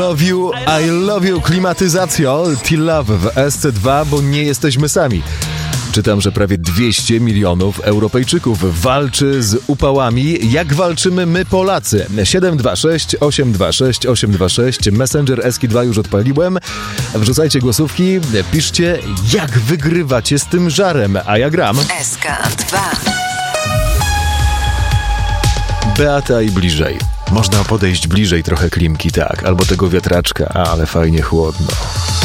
I love you, klimatyzacjo, T-Love w SC2, bo nie jesteśmy sami. Czytam, że prawie 200 milionów Europejczyków walczy z upałami. Jak walczymy my Polacy? 726 826 826. Messenger SK2 już odpaliłem. Wrzucajcie głosówki, piszcie, jak wygrywacie z tym żarem, a ja gram. SK2. Beata i bliżej. Można podejść bliżej trochę klimki, tak, albo tego wiatraczka, ale fajnie chłodno.